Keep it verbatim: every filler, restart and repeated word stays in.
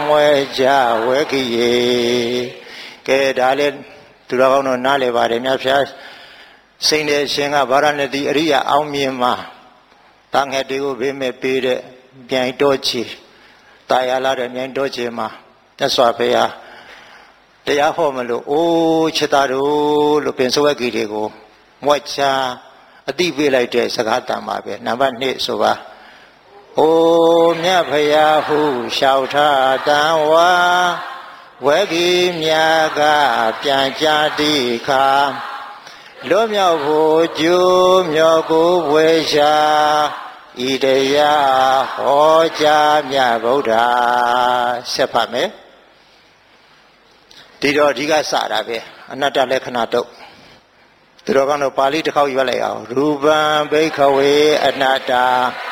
ဝဲကြဝဲခိယေကဲဒါလည်းသူတော်ကောင်းတို့နားလည်ပါတယ်မြတ်ဖျားစိန်တဲ့ရှင်ကဗာရဏသီအရိယအောင်မြင်မှာတန်ငယ်တွေကိုဘေးမဲ့ပေးတဲ့မြိုင်တော်ချီတာယာလာတဲ့မြိုင်တော်ချီမှာမြတ်စွာဘုရားတရားဟောမလို့အိုးချစ်သားတို့လို့ပင်စဝက်ကြီးတွေကိုမွက်ချအတိပေးလိုက်တဲ့စကားတန်ပါပဲနံပါတ်နှစ်ဆိုပါအိုးမြတ်ဖရာဟုလျှောက်ထားတန်ဝါဝဲကြီးမြတ်ကပြန်ကြတိခါလွတ်မြောက်ဖို့ကျိုးမြော်ကိုဝေရှာဤတရားဟောကြားမြတ်ဗုဒ္ဓဆက်ဖတ်မယ်ဒီတော့ဒီကစတာပဲအနတ္တလက္ခဏာတုတ်သူတော်ကောင်းတို့ပါဠိတစ်ခေါက်ရွတ်လိုက်အောင်ရူပံဘိက္ခဝေအနတ္တ